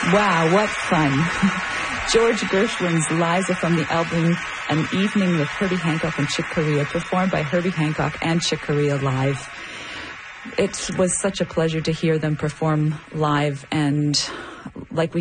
Wow, what fun. George Gershwin's Liza from the album An Evening with Herbie Hancock and Chick Corea, performed by Herbie Hancock and Chick Corea live. It was such a pleasure to hear them perform live, and like we